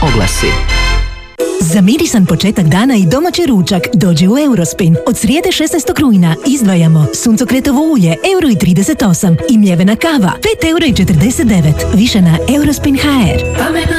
oglasi. Za mirisan početak dana i domaći ručak dođi u Eurospin. Od srijede 16. rujna izdvajamo suncokretovo ulje €1,38 i mljevena kava €5,49. Više na Eurospin.hr.